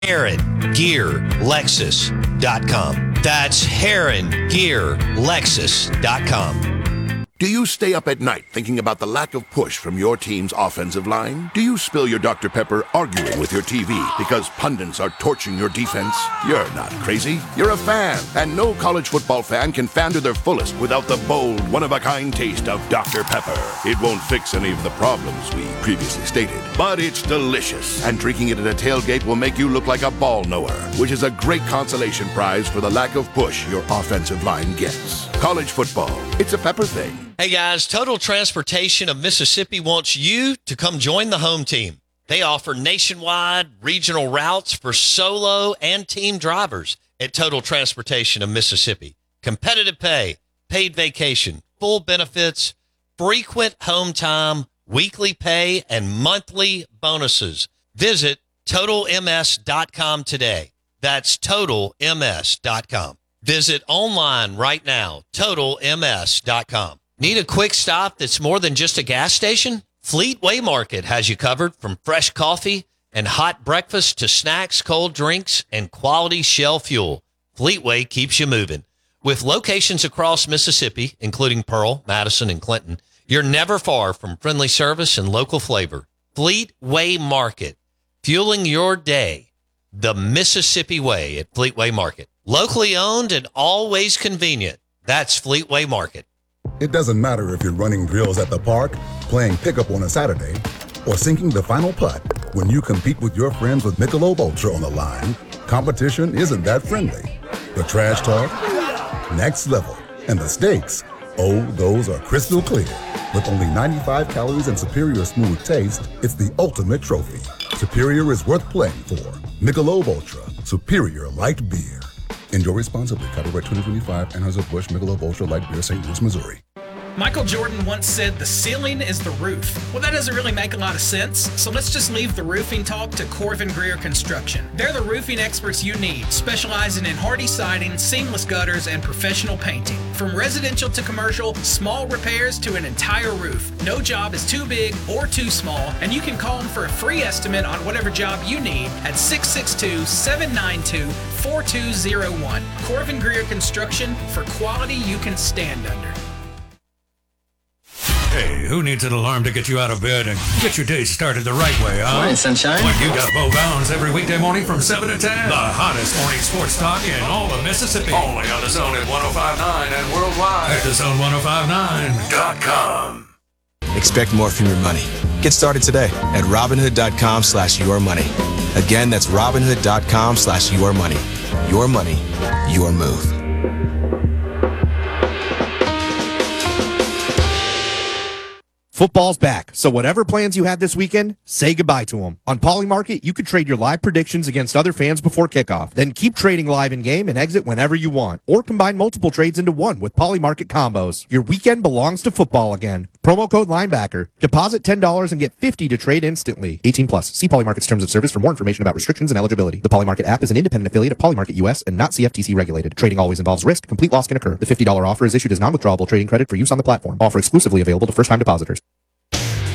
HeronGearLexus.com. That's HeronGearLexus.com. Do you stay up at night thinking about the lack of push from your team's offensive line? Do you spill your Dr. Pepper arguing with your TV because pundits are torching your defense? You're not crazy. You're a fan. And no college football fan can fan to their fullest without the bold, one-of-a-kind taste of Dr. Pepper. It won't fix any of the problems we previously stated, but it's delicious. And drinking it at a tailgate will make you look like a ball knower, which is a great consolation prize for the lack of push your offensive line gets. College football, it's a Pepper thing. Hey guys, Total Transportation of Mississippi wants you to come join the home team. They offer nationwide regional routes for solo and team drivers at Total Transportation of Mississippi. Competitive pay, paid vacation, full benefits, frequent home time, weekly pay, and monthly bonuses. Visit TotalMS.com today. That's TotalMS.com. Visit online right now, TotalMS.com. Need a quick stop that's more than just a gas station? Fleetway Market has you covered, from fresh coffee and hot breakfast to snacks, cold drinks, and quality Shell fuel. Fleetway keeps you moving. With locations across Mississippi, including Pearl, Madison, and Clinton, you're never far from friendly service and local flavor. Fleetway Market, fueling your day the Mississippi way at Fleetway Market. Locally owned and always convenient. That's Fleetway Market. It doesn't matter if you're running drills at the park, playing pickup on a Saturday, or sinking the final putt. When you compete with your friends with Michelob Ultra on the line, competition isn't that friendly. The trash talk, next level. And the stakes, oh, those are crystal clear. With only 95 calories and superior smooth taste, it's the ultimate trophy. Superior is worth playing for. Michelob Ultra, superior light beer. Enjoy responsibly. Copyright 2025, Anheuser-Busch Michelob Ultra Light Beer, St. Louis, Missouri. Michael Jordan once said the ceiling is the roof. Well, that doesn't really make a lot of sense, so let's just leave the roofing talk to Corvin Greer Construction. They're the roofing experts you need, specializing in hardy siding, seamless gutters, and professional painting. From residential to commercial, small repairs to an entire roof. No job is too big or too small, and you can call them for a free estimate on whatever job you need at 662-792-4201. Corvin Greer Construction, for quality you can stand under. Hey, who needs an alarm to get you out of bed and get your day started the right way, huh? Morning, sunshine. When you got Bo Bounds every weekday morning from 7 to 10. The hottest morning sports talk in all of Mississippi. Only on the Zone at 105.9 and worldwide at thezone1059.com. Expect more from your money. Get started today at Robinhood.com/yourmoney. Again, that's Robinhood.com/yourmoney. Your money, your move. Football's back, so whatever plans you had this weekend, say goodbye to them. On Polymarket, you can trade your live predictions against other fans before kickoff. Then keep trading live in-game and exit whenever you want. Or combine multiple trades into one with Polymarket combos. Your weekend belongs to football again. Promo code Linebacker. Deposit $10 and get $50 to trade instantly. 18 plus. See Polymarket's terms of service for more information about restrictions and eligibility. The Polymarket app is an independent affiliate of Polymarket US and not CFTC regulated. Trading always involves risk. Complete loss can occur. The $50 offer is issued as non-withdrawable trading credit for use on the platform. Offer exclusively available to first-time depositors.